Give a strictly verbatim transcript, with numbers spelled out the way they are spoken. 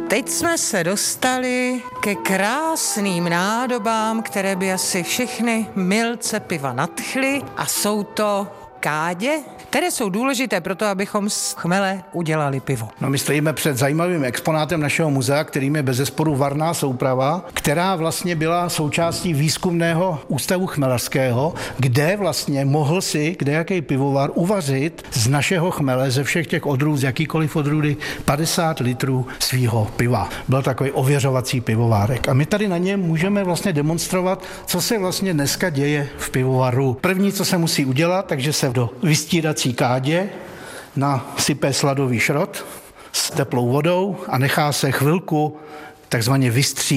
Teď jsme se dostali ke krásným nádobám, které by asi všechny milce piva nadchly, a jsou to kádě, které jsou důležité pro to, abychom z chmele udělali pivo. No, my stojíme před zajímavým exponátem našeho muzea, kterým je bezesporu varná souprava, která vlastně byla součástí výzkumného ústavu chmelařského, kde vlastně mohl si kdejaký pivovar uvařit z našeho chmele, ze všech těch odrůd, z jakýkoliv odrůdy, padesát litrů svýho piva. Byl takový ověřovací pivovárek. A my tady na něm můžeme vlastně demonstrovat, co se vlastně dneska děje v pivovaru. První, co se musí udělat, takže se do vystírací kádě nasype sladový šrot s teplou vodou a nechá se chvilku takzvaně vystřít.